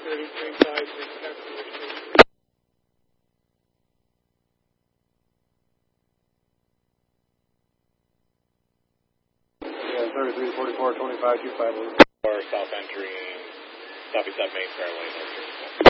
Yeah, 33, 44, 25, 25. Or south entering, southeast at Main, fairway.